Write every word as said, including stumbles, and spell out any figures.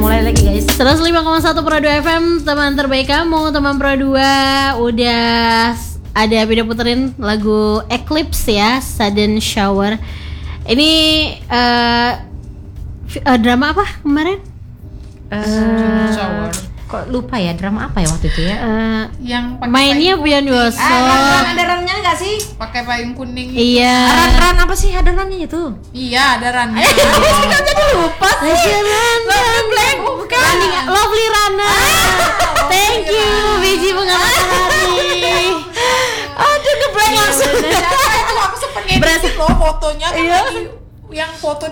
mulai lagi guys. seratus lima koma satu Pro dua F M, teman terbaik kamu, teman Pro dua. Udah ada beda puterin lagu Eclipse ya, Sudden Shower. Ini uh, uh, drama apa kemarin? Uh, shower. Kok lupa ya, drama apa ya waktu itu ya? Uh, yang mainnya Beyond Your Soul. Ah, ada rannya enggak sih? Pakai payung kuning. Iya. Ran-ran apa sih ada rannya itu? Iya, ada rannya. Kamu jadi lupa sih. Black, bukan. Lovely Rana. Thank you, Biji pengalaman hari. Aduh, ngeblank langsung. Siapa itu? Aku sempat ngedit loh fotonya kan lagi yang foto